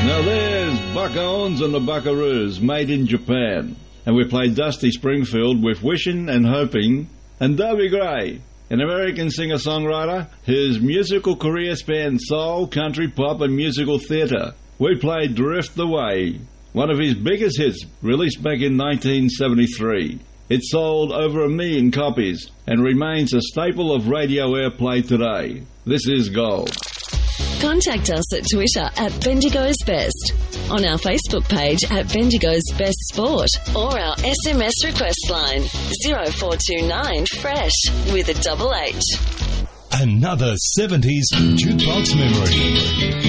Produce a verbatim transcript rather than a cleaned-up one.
Now there's Buck Owens and the Buckaroos, made in Japan. And we played Dusty Springfield with Wishing and Hoping, and Dobie Gray, an American singer-songwriter whose musical career spanned soul, country, pop and musical theatre. We played Drift Away, one of his biggest hits, released back in nineteen seventy-three. It sold over a million copies and remains a staple of radio airplay today. This is Gold. Contact us at Twitter at Bendigo's Best, on our Facebook page at Bendigo's Best Sport, or our S M S request line zero four two nine FRESH with a double H. Another seventies jukebox memory.